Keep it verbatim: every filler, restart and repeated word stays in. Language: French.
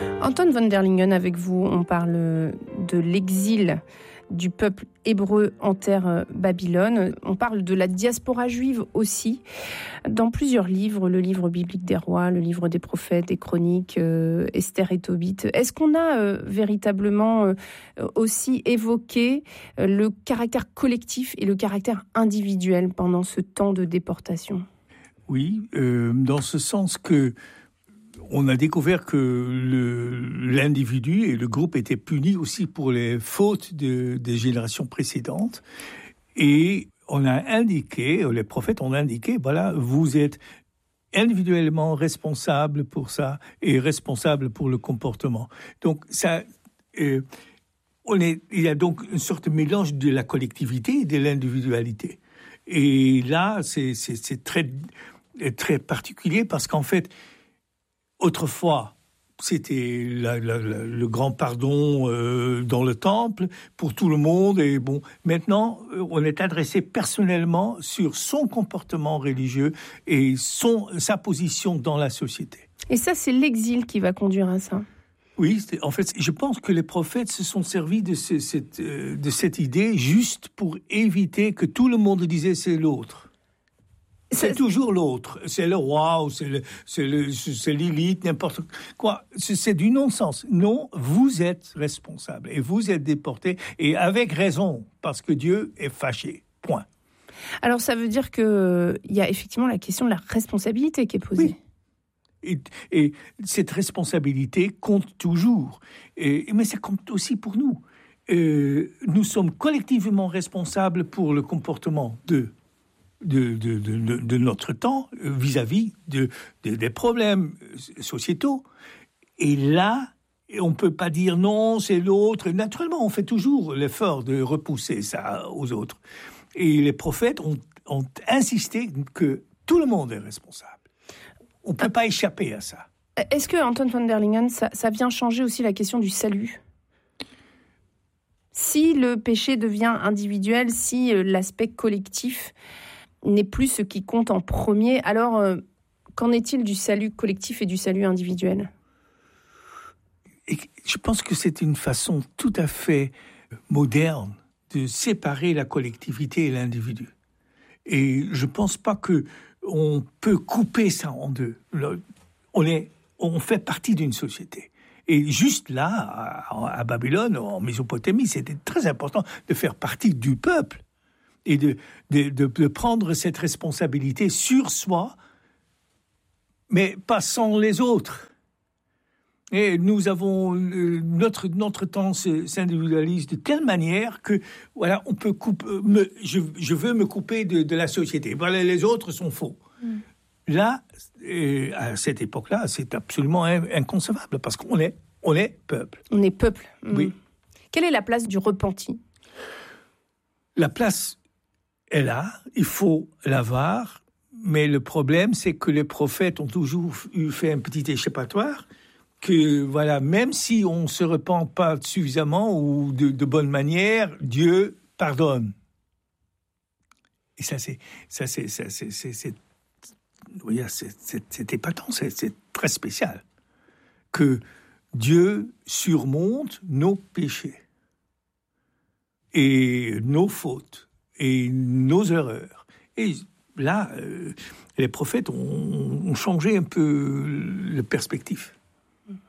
Anton van der Lingen, avec vous, on parle de l'exil du peuple hébreu en terre Babylone. On parle de la diaspora juive aussi, dans plusieurs livres, le livre biblique des rois, le livre des prophètes, des chroniques, euh, Esther et Tobit. Est-ce qu'on a euh, véritablement euh, aussi évoqué euh, le caractère collectif et le caractère individuel pendant ce temps de déportation ? Oui, euh, dans ce sens que on a découvert que le, l'individu et le groupe étaient punis aussi pour les fautes de, des générations précédentes. Et on a indiqué, les prophètes ont indiqué, voilà, vous êtes individuellement responsable pour ça et responsable pour le comportement. Donc, ça, euh, on est, il y a donc une sorte de mélange de la collectivité et de l'individualité. Et là, c'est, c'est, c'est très, très particulier parce qu'en fait, autrefois, c'était la, la, la, le grand pardon euh, dans le temple pour tout le monde. Et bon, maintenant, on est adressé personnellement sur son comportement religieux et son, sa position dans la société. Et ça, c'est l'exil qui va conduire à ça. Oui, en fait, je pense que les prophètes se sont servis de, ce, cette, de cette idée juste pour éviter que tout le monde disait c'est l'autre. C'est, c'est toujours l'autre, c'est le roi ou c'est, le, c'est, le, c'est l'élite, n'importe quoi. C'est, c'est du non-sens. Non, vous êtes responsable et vous êtes déporté et avec raison parce que Dieu est fâché. Point. Alors ça veut dire qu'il y a effectivement la question de la responsabilité qui est posée. Oui. Et, et cette responsabilité compte toujours. Et, mais ça compte aussi pour nous. Euh, nous sommes collectivement responsables pour le comportement de De, de, de, de notre temps vis-à-vis de, de, des problèmes sociétaux. Et là, on ne peut pas dire non, c'est l'autre. Naturellement, on fait toujours l'effort de repousser ça aux autres. Et les prophètes ont, ont insisté que tout le monde est responsable. On ne peut pas échapper à ça. Est-ce que, Anton van der Lingen, ça, ça vient changer aussi la question du salut ? Si le péché devient individuel, si l'aspect collectif n'est plus ce qui compte en premier, alors euh, qu'en est-il du salut collectif et du salut individuel ? Et je pense que c'est une façon tout à fait moderne de séparer la collectivité et l'individu. Et je ne pense pas qu'on peut couper ça en deux. On, est, on fait partie d'une société. Et juste là, à, à Babylone, en Mésopotamie, c'était très important de faire partie du peuple. Et de, de, de, de prendre cette responsabilité sur soi, mais pas sans les autres. Et nous avons... Euh, notre, notre temps s'individualise de telle manière que, voilà, on peut couper... Me, je, je veux me couper de, de la société. Voilà, les autres sont faux. Mm. Là, euh, à cette époque-là, c'est absolument inconcevable, parce qu'on est, on est peuple. On est peuple. Mm. Oui. Quelle est la place du repenti ? La place... est là, il faut l'avoir, mais le problème, c'est que les prophètes ont toujours eu fait un petit échappatoire, que voilà, même si on ne se repent pas suffisamment ou de, de bonne manière, Dieu pardonne. Et ça, c'est, ça, c'est, ça, c'est, c'est, c'est, oui, c'est, c'est, c'est épatant, c'est, c'est très spécial, que Dieu surmonte nos péchés et nos fautes et nos erreurs. Et là, euh, les prophètes ont, ont changé un peu la perspective.